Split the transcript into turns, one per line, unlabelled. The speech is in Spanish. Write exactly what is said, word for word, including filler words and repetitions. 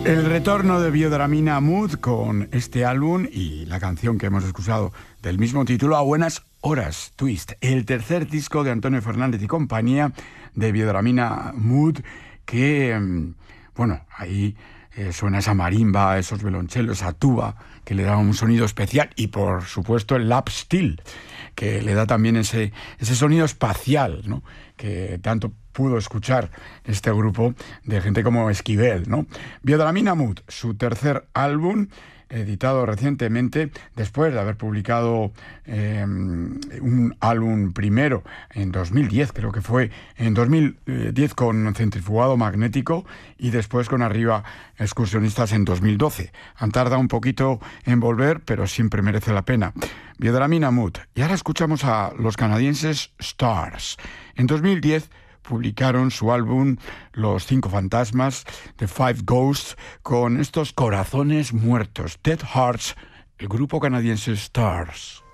El retorno de Biodramina Mood con este álbum y la canción que hemos escuchado del mismo título, A Buenas Horas, Twist, el tercer disco de Antonio Fernández y compañía de Biodramina Mood, que, bueno, ahí eh, suena esa marimba, esos violonchelos, esa tuba, que le da un sonido especial, y por supuesto el lap steel, que le da también ese, ese sonido espacial, ¿no?, que tanto pudo escuchar este grupo de gente como Esquivel, ¿no? Biodramina Mood, su tercer álbum, editado recientemente, después de haber publicado eh, un álbum primero en dos mil diez, creo que fue, en dos mil diez con Centrifugado Magnético, y después con Arriba Excursionistas en dos mil doce. Han tardado un poquito en volver, pero siempre merece la pena. Biodramina Mood. Y ahora escuchamos a los canadienses Stars. En dos mil diez publicaron su álbum Los Cinco Fantasmas, The Five Ghosts, con estos corazones muertos, Dead Hearts, el grupo canadiense Stars.